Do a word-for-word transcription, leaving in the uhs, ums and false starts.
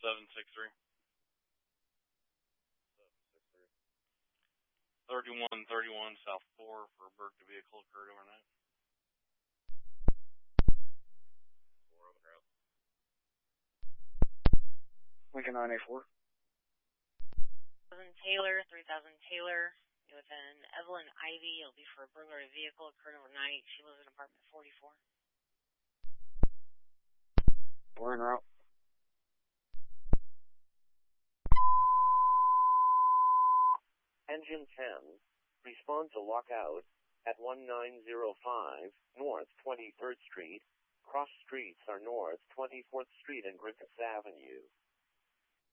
seven six three. thirty-one thirty-one South four for Burke, the vehicle occurred overnight. Lincoln nine eight four. Taylor, three thousand Taylor. Within Evelyn Ivy, it'll be for a burglary vehicle occurred overnight. She lives in apartment forty-four. We're en route. Engine ten, respond to lockout at one nine zero five North twenty-third Street. Cross streets are North twenty-fourth Street and Griffiths Avenue.